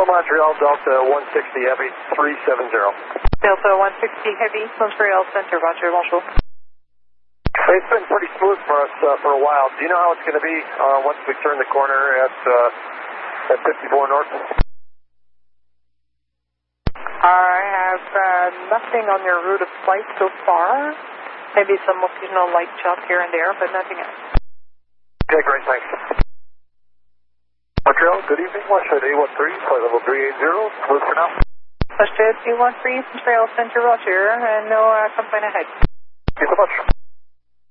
Montreal, Delta 160 Heavy 370. Delta 160 Heavy, Montreal Center, Roger, bonjour. It's been pretty smooth for us for a while. Do you know how it's going to be once we turn the corner at 54 North? I have nothing on your route of flight so far. Maybe some occasional light chop here and there, but nothing else. Okay, great, thanks. Montreal, good evening. Westjet A13, flight level 380, smooth for now. Westjet 213, Montreal Center, Roger, and no complaint ahead. Thank you so much.